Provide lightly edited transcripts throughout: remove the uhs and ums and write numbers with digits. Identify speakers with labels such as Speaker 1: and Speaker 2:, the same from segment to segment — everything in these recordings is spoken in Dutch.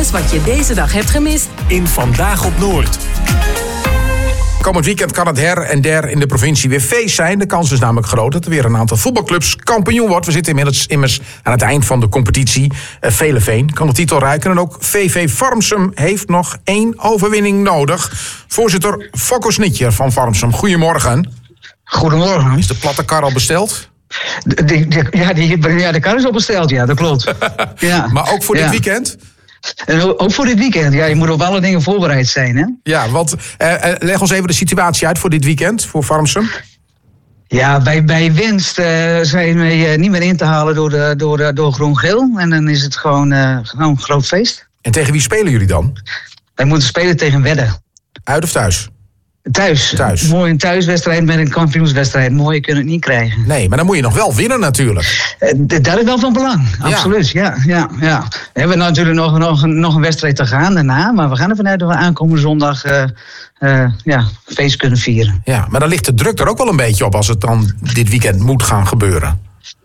Speaker 1: alles wat je deze dag hebt gemist
Speaker 2: in Vandaag op Noord.
Speaker 3: Komend weekend kan het her en der in de provincie weer feest zijn. De kans is namelijk groot dat er weer een aantal voetbalclubs kampioen wordt. We zitten inmiddels immers aan het eind van de competitie. Veleveen kan de titel ruiken. En ook VV Farmsum heeft nog 1 overwinning nodig. Voorzitter Fokko Snitjer van Farmsum, goedemorgen.
Speaker 4: Goedemorgen.
Speaker 3: Is de platte kar al besteld?
Speaker 4: De kar is al besteld, ja, dat klopt. Ja.
Speaker 3: Maar ook voor dit weekend?
Speaker 4: En ook voor dit weekend, ja, je moet op alle dingen voorbereid zijn, hè? Ja,
Speaker 3: want leg ons even de situatie uit voor dit weekend, voor Farmsum.
Speaker 4: Ja, bij winst zijn we niet meer in te halen door groen-geel. En dan is het gewoon een groot feest.
Speaker 3: En tegen wie spelen jullie dan?
Speaker 4: Wij moeten spelen tegen Wedde.
Speaker 3: Uit of thuis?
Speaker 4: Thuis. Mooi een thuiswedstrijd met een kampioenswedstrijd. Mooi, kun je het niet krijgen.
Speaker 3: Nee, maar dan moet je nog wel winnen natuurlijk.
Speaker 4: Dat is wel van belang, absoluut. Ja. We hebben natuurlijk nog een wedstrijd te gaan daarna. Maar we gaan ervan uit dat we aankomende zondag feest kunnen vieren.
Speaker 3: Ja, maar dan ligt de druk er ook wel een beetje op als het dan dit weekend moet gaan gebeuren.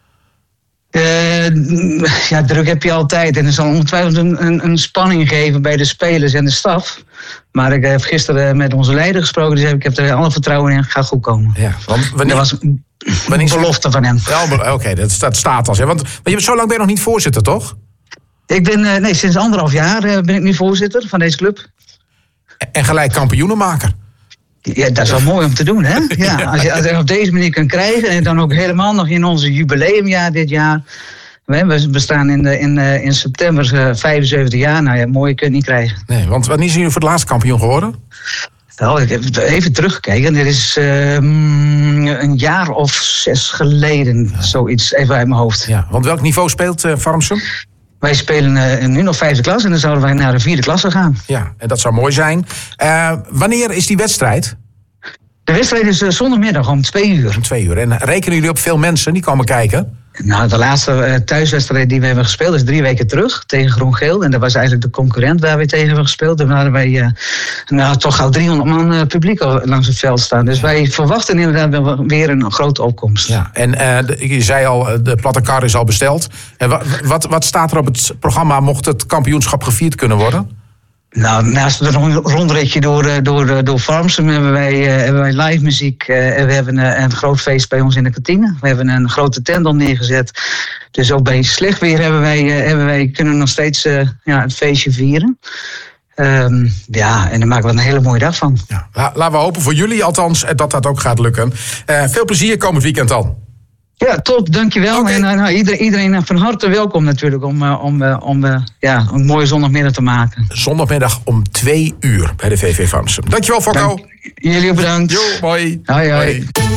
Speaker 4: Druk heb je altijd. En er zal ongetwijfeld een spanning geven bij de spelers en de staf. Maar ik heb gisteren met onze leider gesproken. Dus ik heb er alle vertrouwen in. Het gaat goed komen.
Speaker 3: Ja, want
Speaker 4: dat was een belofte van hem.
Speaker 3: Ja, oké, dat staat als. Want zo lang ben je nog niet voorzitter, toch?
Speaker 4: Ik ben sinds 1,5 jaar ben ik nu voorzitter van deze club.
Speaker 3: En gelijk kampioenenmaker.
Speaker 4: Ja, dat is wel mooi om te doen, hè? Ja, als je het op deze manier kunt krijgen. En dan ook helemaal nog in onze jubileumjaar dit jaar. We bestaan in september 75 jaar. Nou ja, mooi kun je niet krijgen.
Speaker 3: Nee, want wanneer zijn jullie voor het laatste kampioen geworden?
Speaker 4: Nou, ik heb even teruggekeken. Dit is een jaar of 6 geleden. Ja. Zoiets, even uit mijn hoofd.
Speaker 3: Ja, want welk niveau speelt Farmsum?
Speaker 4: Wij spelen nu nog 5e klas en dan zouden wij naar de 4e klasse gaan.
Speaker 3: Ja, en dat zou mooi zijn. Wanneer is die wedstrijd?
Speaker 4: De wedstrijd is zondagmiddag om 2 uur.
Speaker 3: Om 2 uur. En rekenen jullie op veel mensen die komen kijken?
Speaker 4: Nou, de laatste thuiswedstrijd die we hebben gespeeld is 3 weken terug tegen Groen-Geel. En dat was eigenlijk de concurrent waar we tegen hebben gespeeld. En hadden wij toch al 300 man publiek langs het veld staan. Dus wij verwachten inderdaad weer een grote opkomst.
Speaker 3: Ja, en je zei al, de platte kar is al besteld. Wat staat er op het programma mocht het kampioenschap gevierd kunnen worden?
Speaker 4: Nou, naast het rondritje door Farmsum hebben wij live muziek. En we hebben een groot feest bij ons in de kantine. We hebben een grote tent al neergezet. Dus ook bij slecht weer hebben wij kunnen nog steeds het feestje vieren. En daar maken we een hele mooie dag van.
Speaker 3: Ja, laten we hopen voor jullie althans dat ook gaat lukken. Veel plezier komend weekend dan.
Speaker 4: Ja, top, dankjewel. Okay. En iedereen van harte welkom natuurlijk om een mooie zondagmiddag te maken.
Speaker 3: Zondagmiddag om 2 uur bij de VV Farmsum. Dankjewel, Fokko.
Speaker 4: Jullie bedankt.
Speaker 3: Jo, hoi.
Speaker 4: Hoi.